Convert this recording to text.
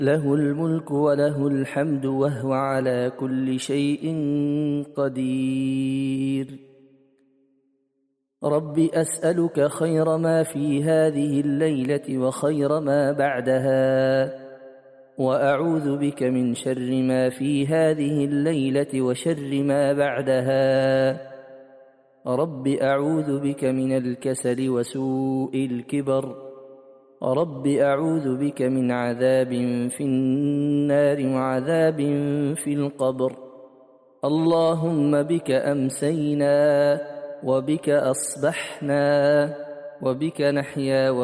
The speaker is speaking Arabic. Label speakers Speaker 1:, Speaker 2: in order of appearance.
Speaker 1: له الملك وله الحمد وهو على كل شيء قدير. رب أسألك خير ما في هذه الليلة وخير ما بعدها، وأعوذ بك من شر ما في هذه الليلة وشر ما بعدها. رب أعوذ بك من الكسل وسوء الكبر. رب أعوذ بك من عذاب في النار وعذاب في القبر. اللهم بك أمسينا وبك أصبحنا وبك نحيا